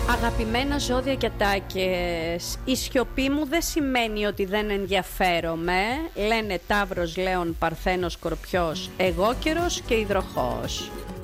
Αγαπημένα ζώδια και ατάκες, η σιωπή μου δεν σημαίνει ότι δεν ενδιαφέρομαι. Λένε Ταύρος, Λέων, Παρθένος, Σκορπιός, Εγώκερος και Υδροχόος.